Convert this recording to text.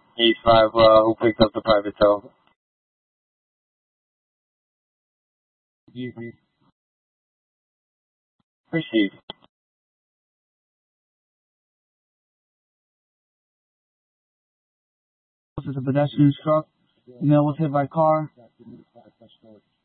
85, who picked up the private tow? Appreciate it. This is a pedestrian struck. Male was hit by car.